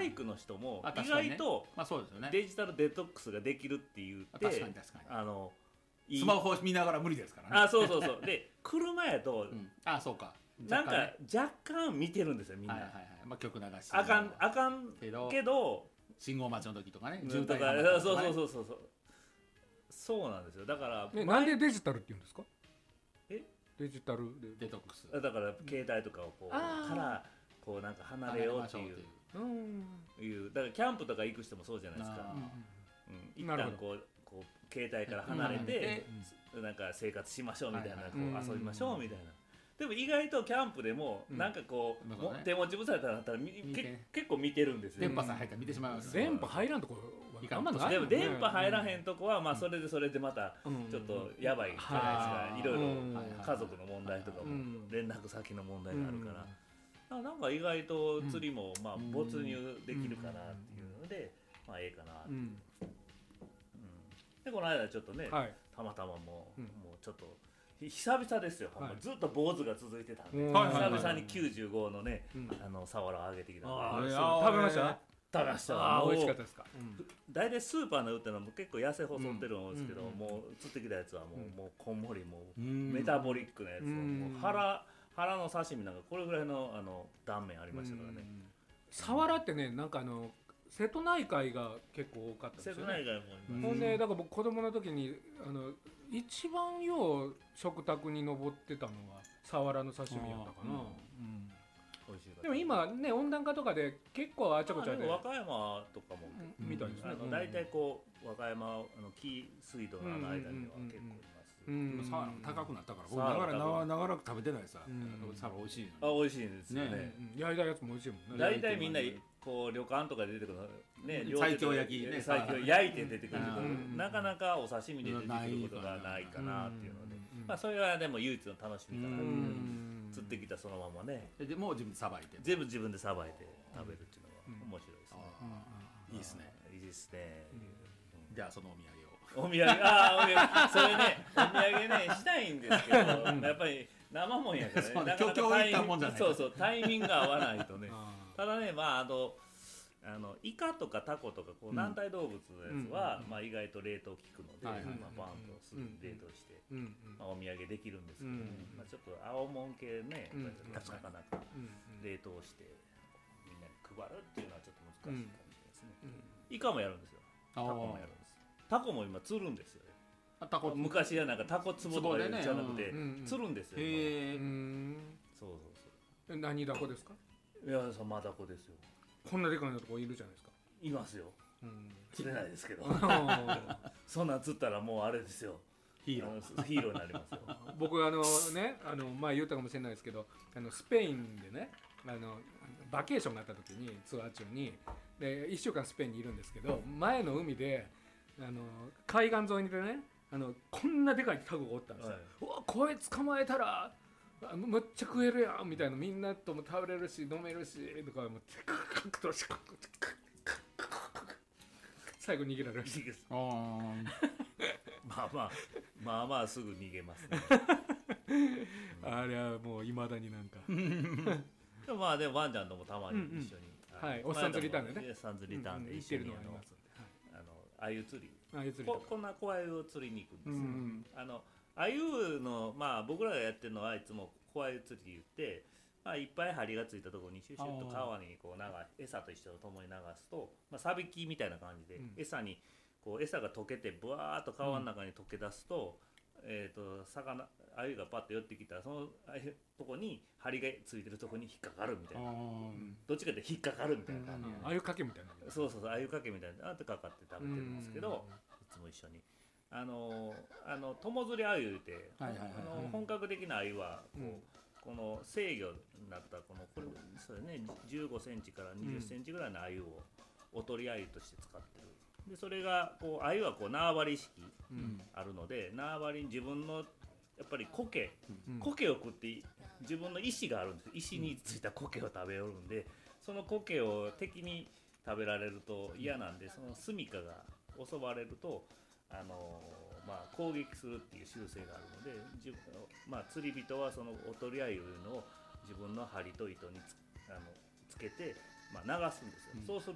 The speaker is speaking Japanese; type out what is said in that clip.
体育の人も意確かにね外とまあそうですよね。 デジタルデトックスができるって言って確かに確かに。 いいスマホ見ながら無理ですからね。 あそうそうそうで車やと、 あそうか。 なんか若干ね若干見てるんですよみんな、 はいはいはい。まあ曲流し。 あかんけど信号待ちの時とかね。 とかそうなんですよ。だから、 なんでデジタルって言うんですか？ えデジタルでデトックス。 だから携帯とかをこうからこうなんか離れようっていうだからキャンプとか行く人もそうじゃないですか。一旦こう携帯から離れて、なんか生活しましょうみたいな、こう遊びましょうみたいな。でも意外とキャンプでもなんかこう、手持ち無沙汰だったら結構見てるんですよ。 電波さえ入ったら見てしまいます。 電波入らんとこあんまないでも電波入らへんとこはまあそれでまたちょっとやばいじゃないですか。いろいろ家族の問題とかも連絡先の問題があるから、なんか意外と釣りもまあ没入できるかなっていうので、まあええかなって。でこの間ちょっとね、たまたまもうちょっと久々ですよ、ずっと坊主が続いてたんで、久々に95のねサワラを揚げてきた。 食べました？ 食べました。 美味しかったですか？ 大体スーパーの売ってるのも結構痩せ細ってるんですけど、もう釣ってきたやつはもうこんもりもうメタボリックなやつをもう腹の刺身なんかこれぐらいの断面ありましたからね。 サワラってね、なんか瀬戸内海が結構多かったんですよね。 瀬戸内海もいます。 ほんでだから僕子供の時に一番よう食卓に上ってたのはサワラの刺身やったかな。 美味しいかった。 でも今ね温暖化とかで結構あちゃこちゃで和歌山とかもみたいですね。 大体こう和歌山紀水道の間には結構います。 サワラ高くなったから僕長らく食べてないさ。サワラ美味しい。 美味しいんですよね。 焼いたやつも美味しいもんね。 大体みんなこう旅館とかで出てくるね、 西京焼きね、 西京焼いて出てくるけど、なかなかお刺身で出てくることがないかなっていうので、まあそれはでも唯一の楽しみかな。釣ってきたそのままね。 でもう自分でさばいて。 全部自分でさばいて食べるっていうのは面白いですね。 いいですね。 いいですね。 じゃあそのお土産を。 お土産それねお土産ねしたいんですけど、やっぱり生もんやからね。なかなかタイミングが合わないとね。ただね、まあイカとかタコとかこう軟体動物のやつはまあ意外と冷凍効くので、まあバンとすぐ冷凍してお土産できるんですけどね。まあちょっと青もん系ね、なかなか冷凍してみんなに配るっていうのはちょっと難しいかもしれないですね。イカもやるんですよ。タコもやるんです。タコも今釣るんですよ。昔はなんかタコツボとかじゃなくて釣るんですよ。そう何ダコですか？ いやマダコですよ。 こんなでかいのとこいるじゃないですか。 いますよ。釣れないですけど。そんなん釣ったらもうあれですよ。ヒーローになりますよ。 僕前言ったかもしれないですけど、スペインでねバケーションがあった時にツアー中にで1週間スペインにいるんですけど、前の海で海岸沿いにねこんなでかいタコがおったんですよ。うわこれ捕まえたらむっちゃ食えるやんみたいな、みんなとも食べれるし飲めるしとか思って最後逃げられるしまあまあすぐ逃げますね。 あれはもういまだになんかでもワンちゃんともたまに一緒におっさん釣りターンでね、 おっさん釣りターンで一緒にあゆ釣りこんな小鮎を釣りに行くんですよ。あゆのまあ僕らがやってるのはいつも小鮎釣り言って、まあいっぱい針がついたところにシュシュッと川にこう餌と一緒とともに流すと、まあさびきみたいな感じで餌が溶けてブワーっと川の中に溶け出すと、あゆがパッと寄ってきたらそのとこに針がついてるとこに引っかかるみたいな、どっちかで引っかかるみたいな感じで、 あゆかけみたいな、 そうあゆかけみたいなってかかって食べてるんですけど、いつも一緒に友釣りあゆ言うて、本格的なあゆはこの制御になったこれそうね15センチから20センチぐらいのあゆをおとりあゆとして使ってる。でそれがあゆは縄張り式あるので、縄張りに自分のやっぱり苔を食って自分の石があるんです。石についた苔を食べよるんで、その苔を敵に食べられると嫌なんで、その住処が襲われると攻撃するっていう習性があるので、釣り人はそのおとりあゆの自分の針と糸につけて、流すんですよ。そうする